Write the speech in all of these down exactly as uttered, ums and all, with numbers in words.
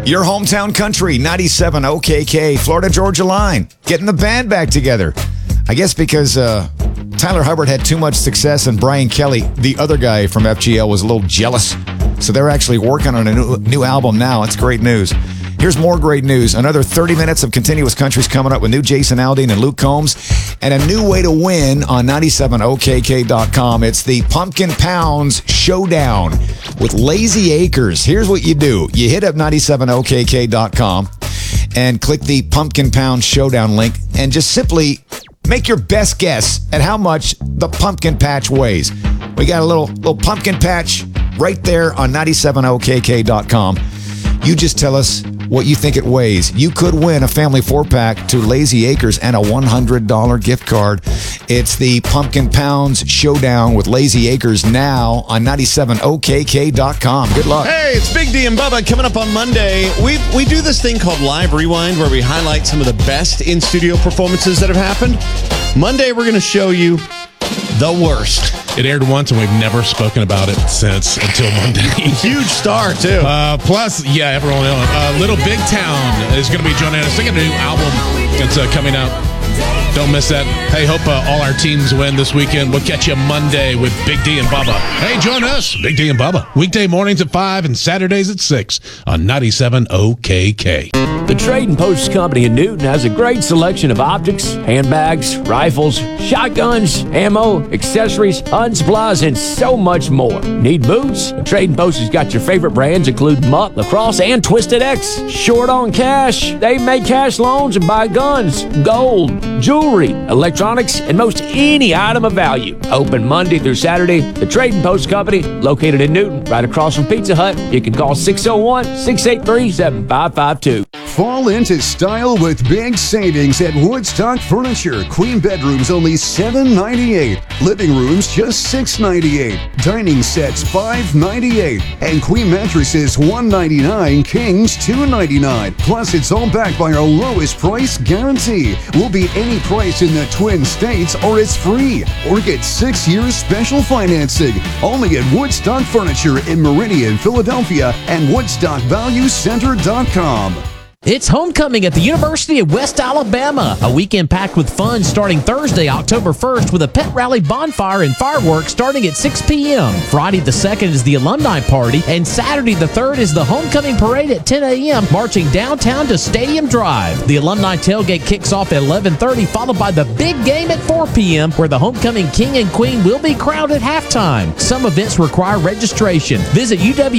Your hometown country, ninety-seven O K K, Florida Georgia Line, getting the band back together. I guess because uh, Tyler Hubbard had too much success and Brian Kelly, the other guy from F G L, was a little jealous. So they're actually working on a new, new album now. It's great news. Here's more great news. Another thirty minutes of continuous countries coming up with new Jason Aldean and Luke Combs, and a new way to win on ninety-seven O K K dot com. It's the Pumpkin Pounds Showdown with Lazy Acres. Here's what you do. You hit up ninety-seven O K K dot com and click the Pumpkin Pound Showdown link and just simply make your best guess at how much the pumpkin patch weighs. We got a little, little pumpkin patch right there on ninety-seven O K K dot com. You just tell us what you think it weighs. You could win a family four-pack to Lazy Acres and a one hundred dollars gift card. It's the Pumpkin Pounds Showdown with Lazy Acres now on ninety-seven O K K dot com. Good luck. Hey, it's Big D and Bubba coming up on Monday. We we do this thing called Live Rewind where we highlight some of the best in-studio performances that have happened. Monday, we're going to show you the worst. It aired once, and we've never spoken about it since until Monday. Huge star, too. Uh, plus, yeah, everyone knows. Uh, Little Big Town is going to be joining us. They got a new album that's uh, coming out. Don't miss that. Hey, hope uh, all our teams win this weekend. We'll catch you Monday with Big D and Bubba. Hey, join us, Big D and Bubba. Weekday mornings at five and Saturdays at six on ninety-seven O K K. The Trading Post Company in Newton has a great selection of objects, handbags, rifles, shotguns, ammo, accessories, hunting supplies, and so much more. Need boots? The Trading Post has got your favorite brands, including Mutt, Lacrosse, and Twisted X. Short on cash? They make cash loans and buy guns, gold, jewelry, electronics, and most any item of value. Open Monday through Saturday. The Trading Post Company, located in Newton, right across from Pizza Hut. You can call six oh one, six eight three, seven five five two. Fall into style with big savings at Woodstock Furniture. Queen bedrooms only seven ninety-eight. Living rooms just six ninety-eight. Dining sets five ninety-eight. And queen mattresses one ninety-nine. Kings two ninety-nine. Plus, it's all backed by our lowest price guarantee. Will be any price in the Twin States or it's free. Or get six years special financing. Only at Woodstock Furniture in Meridian, Philadelphia and Woodstock Value Center dot com. It's homecoming at the University of West Alabama, a weekend packed with fun starting Thursday, October first, with a pet rally bonfire and fireworks starting at six p.m. Friday the second is the alumni party, and Saturday the third is the homecoming parade at ten a.m., marching downtown to Stadium Drive. The alumni tailgate kicks off at eleven thirty, followed by the big game at four p.m., where the homecoming king and queen will be crowned at halftime. Some events require registration. Visit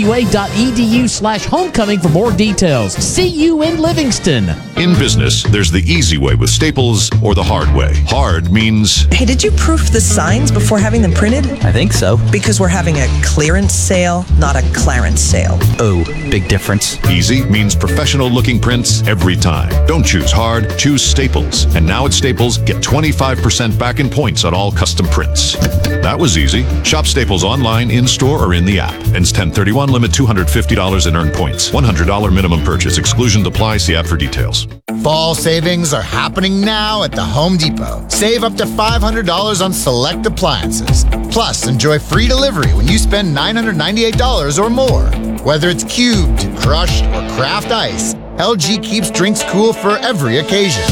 uwa.edu slash homecoming for more details. See you in Livingston. In business, there's the easy way with Staples or the hard way. Hard means... Hey, did you proof the signs before having them printed? I think so. Because we're having a clearance sale, not a clarence sale. Oh, big difference. Easy means professional-looking prints every time. Don't choose hard, choose Staples. And now at Staples, get twenty-five percent back in points on all custom prints. That was easy. Shop Staples online, in-store, or in the app. Ends ten thirty-one, limit two hundred fifty dollars in earned points. one hundred dollars minimum purchase. Exclusion applies. See app for details. Fall savings are happening now at the Home Depot. Save up to five hundred dollars on select appliances. Plus, enjoy free delivery when you spend nine hundred ninety-eight dollars or more. Whether it's cubed, crushed, or craft ice, L G keeps drinks cool for every occasion.